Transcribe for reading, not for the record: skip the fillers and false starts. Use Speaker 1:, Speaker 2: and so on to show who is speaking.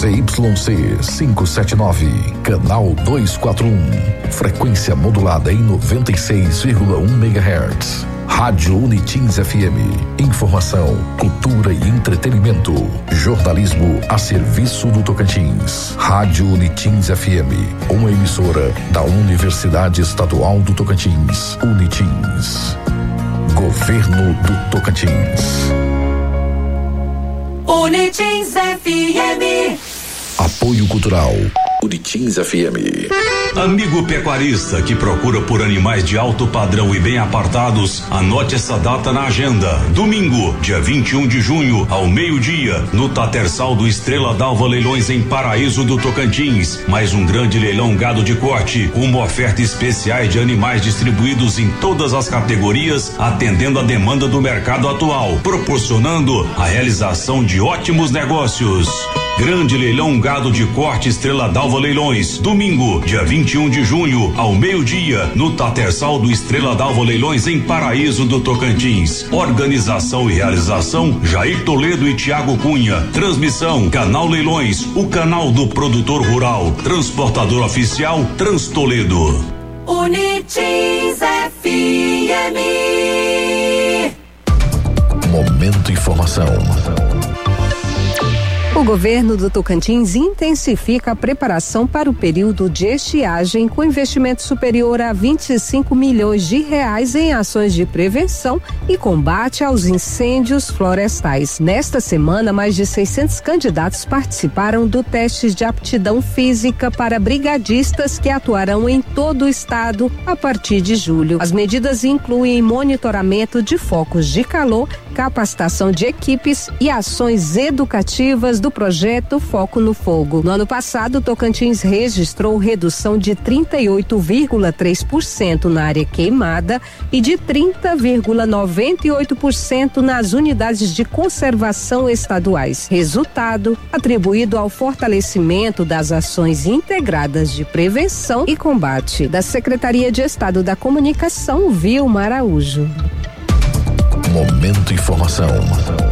Speaker 1: ZYC 579, canal 241, frequência modulada em 96,1 MHz. Rádio Unitins FM, informação, cultura e entretenimento, jornalismo a serviço do Tocantins. Rádio Unitins FM, uma emissora da Universidade Estadual do Tocantins, Unitins. Governo do Tocantins.
Speaker 2: Unitins FM.
Speaker 1: Apoio Cultural. Unitins FM.
Speaker 3: Amigo pecuarista que procura por animais de alto padrão e bem apartados, anote essa data na agenda. Domingo, dia 21 de junho, ao meio-dia, no Tatersal do Estrela d'Alva Leilões em Paraíso do Tocantins. Mais um grande leilão gado de corte, com uma oferta especiais de animais distribuídos em todas as categorias, atendendo a demanda do mercado atual, proporcionando a realização de ótimos negócios. Grande leilão gado de corte Estrela d'Alva Leilões, domingo, dia 21 de junho, ao meio-dia, no Tatersal do Estrela d'Alva Leilões em Paraíso do Tocantins. Organização e realização Jair Toledo e Tiago Cunha. Transmissão Canal Leilões, o canal do produtor rural. Transportador oficial Transtoledo.
Speaker 2: Unitins FM.
Speaker 1: Momento Informação.
Speaker 4: O governo do Tocantins intensifica a preparação para o período de estiagem com investimento superior a 25 milhões de reais em ações de prevenção e combate aos incêndios florestais. Nesta semana, mais de 600 candidatos participaram do teste de aptidão física para brigadistas que atuarão em todo o estado a partir de julho. As medidas incluem monitoramento de focos de calor, capacitação de equipes e ações educativas do projeto Foco no Fogo. No ano passado, o Tocantins registrou redução de 38,3% na área queimada e de 30,98% nas unidades de conservação estaduais. Resultado atribuído ao fortalecimento das ações integradas de prevenção e combate da Secretaria de Estado da Comunicação, Vilma Araújo.
Speaker 1: Momento Informação.